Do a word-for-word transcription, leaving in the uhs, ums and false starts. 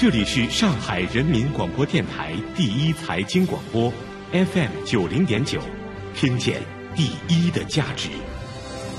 这里是上海人民广播电台第一财经广播 F M 九零点九，听见第一的价值。